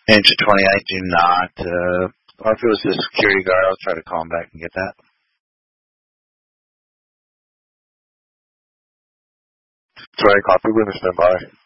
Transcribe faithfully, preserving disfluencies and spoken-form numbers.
Ancient twenty, I do not. Uh, or if it was the security guard, I'll try to call him back and get that. Sorry, copy with or stand by.